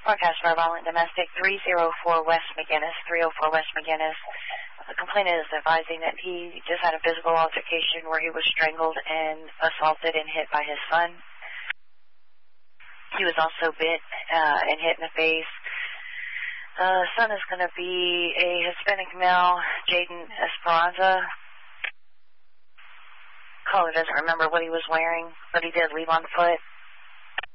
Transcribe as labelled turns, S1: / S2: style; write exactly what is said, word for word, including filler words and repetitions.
S1: Forecast for a violent domestic, three oh four West McGinnis, three oh four West McGinnis. The complainant is advising that he just had a physical altercation where he was strangled and assaulted and hit by his son. He was also bit uh, and hit in the face. Uh, son is going to be a Hispanic male, Jaden Esperanza. Caller doesn't remember what he was wearing, but he did leave on foot.